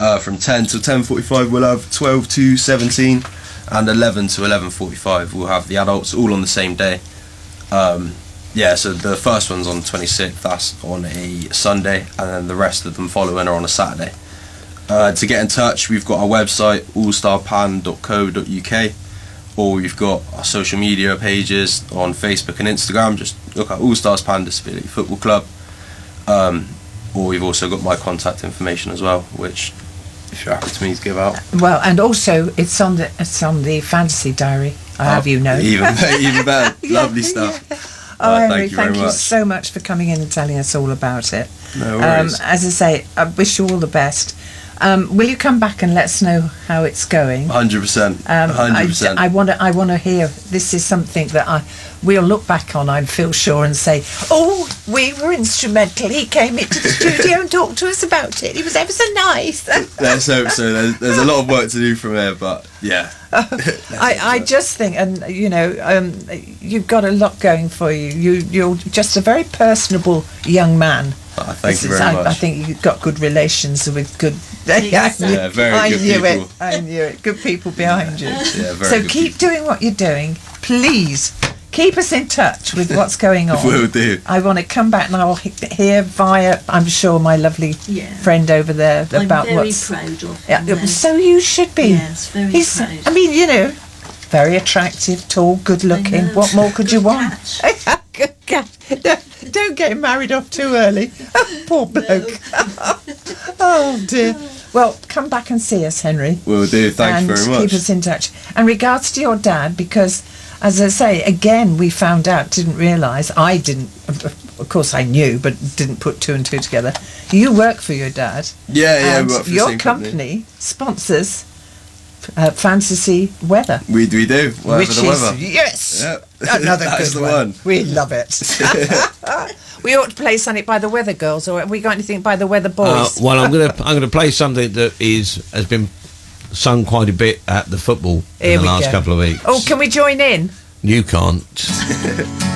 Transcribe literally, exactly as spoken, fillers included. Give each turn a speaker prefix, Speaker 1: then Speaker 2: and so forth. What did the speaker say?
Speaker 1: Uh, from ten till ten forty-five we'll have twelve to seventeen, and eleven to eleven forty-five we'll have the adults, all on the same day. Um, yeah, so the first one's on the twenty-sixth, that's on a Sunday, and then the rest of them following are on a Saturday. Uh, to get in touch, we've got our website, all star pan dot co dot U K, or we've got our social media pages on Facebook and Instagram. Just look at All Stars Pan Disability Football Club. Um, or we've also got my contact information as well, which, if you're happy to me to give out.
Speaker 2: Well, and also it's on the it's on the Fantasy Diary. I
Speaker 1: oh,
Speaker 2: have you know.
Speaker 1: Even even better.
Speaker 2: Yeah,
Speaker 1: Lovely stuff.
Speaker 2: Yeah. Oh,
Speaker 1: uh,
Speaker 2: Henry,
Speaker 1: thank you
Speaker 2: thank
Speaker 1: very
Speaker 2: you
Speaker 1: much.
Speaker 2: so much for coming in and telling us all about it.
Speaker 1: No worries.
Speaker 2: Um, as I say, I wish you all the best. Um, will you come back and let us know how it's going?
Speaker 1: one hundred percent.
Speaker 2: Um,
Speaker 1: one hundred percent.
Speaker 2: I want to. I want to hear. This is something that I we'll look back on. I feel sure and say, "Oh, we were instrumental. He came into the studio and talked to us about it. He was ever so nice."
Speaker 1: Let's hope so. There's, there's a lot of work to do from here, but yeah.
Speaker 2: I, I just think, and you know, um, you've got a lot going for you. You you're just a very personable young man.
Speaker 1: Oh, thank
Speaker 2: This
Speaker 1: you
Speaker 2: is-
Speaker 1: very
Speaker 2: I,
Speaker 1: much.
Speaker 2: I think you've got good relations with good.
Speaker 3: Yes,
Speaker 2: I knew-
Speaker 1: yeah, very
Speaker 2: I
Speaker 1: good
Speaker 2: knew
Speaker 1: people.
Speaker 2: it. I knew it. Good people behind you.
Speaker 1: Yeah, very
Speaker 2: so
Speaker 1: good
Speaker 2: keep
Speaker 1: people.
Speaker 2: doing what you're doing, please. Keep us in touch with what's going on.
Speaker 1: Will do.
Speaker 2: I want to come back and I'll he- hear via, I'm sure, my lovely
Speaker 3: Yeah.
Speaker 2: friend over there
Speaker 3: I'm
Speaker 2: about
Speaker 3: very
Speaker 2: what's.
Speaker 3: proud of
Speaker 2: Yeah,
Speaker 3: him. then.
Speaker 2: so you should be.
Speaker 3: Yes, very
Speaker 2: He's,
Speaker 3: proud.
Speaker 2: I mean, you know, very attractive, tall, good looking.
Speaker 3: know.
Speaker 2: What more could you
Speaker 3: Good
Speaker 2: want?
Speaker 3: catch.
Speaker 2: Good catch. Don't, don't get him married off too early. Poor bloke. Oh dear. Well, come back and see us, Henry.
Speaker 1: Will do. Thanks
Speaker 2: and
Speaker 1: very much.
Speaker 2: keep us in touch. And regards to your dad, because, as I say, again, we found out, didn't realise, I didn't, of course I knew, but didn't put two and two together. You work for your dad.
Speaker 1: Yeah, yeah.
Speaker 2: and
Speaker 1: we work for the
Speaker 2: your
Speaker 1: same
Speaker 2: company, sponsors uh, Fantasy Weather.
Speaker 1: We we do. Whatever
Speaker 2: which
Speaker 1: the
Speaker 2: is,
Speaker 1: weather.
Speaker 2: yes,
Speaker 1: Yep.
Speaker 2: another
Speaker 1: That's
Speaker 2: good
Speaker 1: the
Speaker 2: one.
Speaker 1: one.
Speaker 2: We love it. We ought to play something by the Weather Girls, or have we got anything by the Weather
Speaker 4: Uh,
Speaker 2: Boys?
Speaker 4: well, I'm gonna I'm gonna play something that is has been sung quite a bit at the football
Speaker 2: Here
Speaker 4: in the
Speaker 2: we
Speaker 4: last
Speaker 2: go.
Speaker 4: couple of weeks.
Speaker 2: Oh, can we join in?
Speaker 4: You can't.